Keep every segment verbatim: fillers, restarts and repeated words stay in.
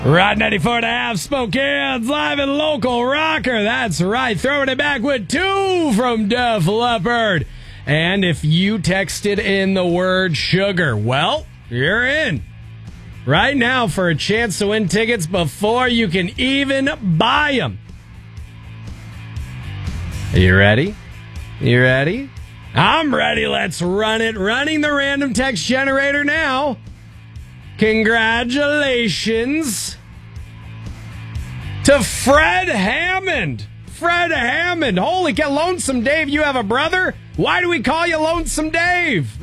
Rod ninety-four and a half, Spokane's live and local rocker. That's right, throwing it back with two from Def Leppard. And if you texted in the word sugar, well, you're in right now for a chance to win tickets before you can even buy them. Are you ready? You ready? I'm ready. Let's run it. Running the random text generator now. Congratulations to Fred Hammond. Fred Hammond. Holy cow, Lonesome Dave, you have a brother? Why do we call you Lonesome Dave?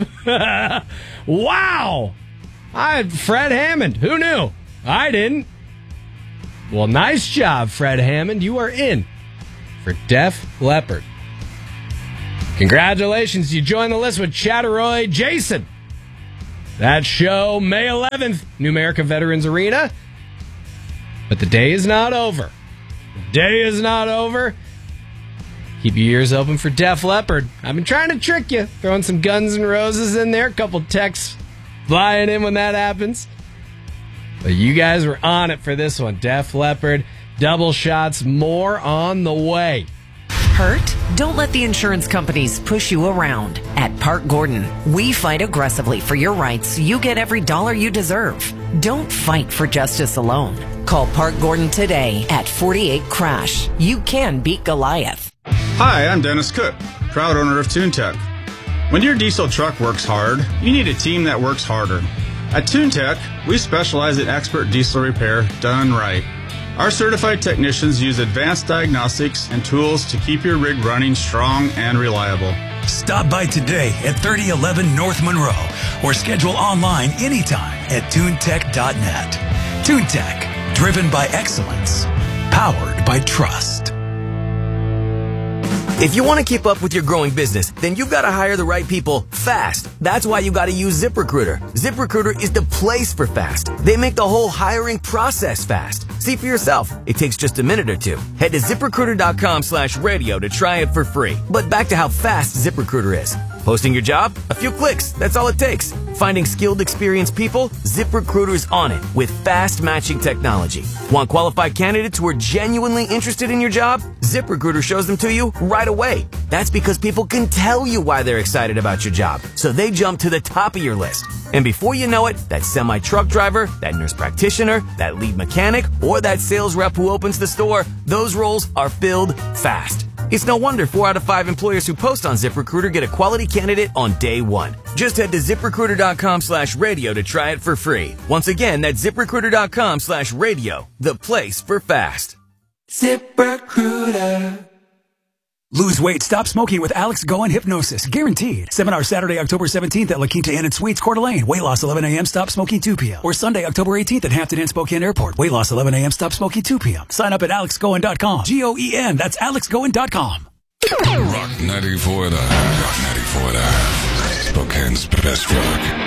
Wow. I had Fred Hammond. Who knew? I didn't. Well, nice job, Fred Hammond. You are in for Def Leppard. Congratulations. You joined the list with Chatteroy Jason. That show, May eleventh, New America Veterans Arena. But the day is not over. The day is not over. Keep your ears open for Def Leppard. I've been trying to trick you, throwing some Guns N' Roses in there, a couple texts flying in when that happens. But you guys were on it for this one. Def Leppard, double shots, more on the way. Hurt? Don't let the insurance companies push you around. At Park Gordon, we fight aggressively for your rights so you get every dollar you deserve. Don't fight for justice alone. Call Park Gordon today at forty-eight crash. You can beat Goliath. Hi, I'm Dennis Cook, proud owner of TuneTech. When your diesel truck works hard, you need a team that works harder. At TuneTech, we specialize in expert diesel repair done right. Our certified technicians use advanced diagnostics and tools to keep your rig running strong and reliable. Stop by today at thirty eleven North Monroe or schedule online anytime at tunetech dot net. TuneTech, driven by excellence, powered by trust. If you want to keep up with your growing business, then you've got to hire the right people fast. That's why you got to use ZipRecruiter. ZipRecruiter is the place for fast. They make the whole hiring process fast. See for yourself. It takes just a minute or two. Head to ZipRecruiter.com slash radio to try it for free. But back to how fast ZipRecruiter is. Posting your job? A few clicks. That's all it takes. Finding skilled, experienced people? ZipRecruiter's on it with fast matching technology. Want qualified candidates who are genuinely interested in your job? ZipRecruiter shows them to you right away. That's because people can tell you why they're excited about your job, so they jump to the top of your list. And before you know it, that semi-truck driver, that nurse practitioner, that lead mechanic, or that sales rep who opens the store, those roles are filled fast. It's no wonder four out of five employers who post on ZipRecruiter get a quality candidate on day one. Just head to ZipRecruiter.com slash radio to try it for free. Once again, that's ZipRecruiter.com slash radio, the place for fast. ZipRecruiter. Lose weight, stop smoking with Alex Goen Hypnosis. Guaranteed. Seminar Saturday, October seventeenth at La Quinta Inn and Suites, Coeur d'Alene. Weight loss eleven a.m., stop smoking two p.m. Or Sunday, October eighteenth at Hampton Inn, Spokane Airport. Weight loss eleven a.m., stop smoking two p.m. Sign up at alex goen dot com. G O E N. That's alex goen dot com. Rock ninety-four and a half. Rock ninety-four and a half. Spokane's best rock.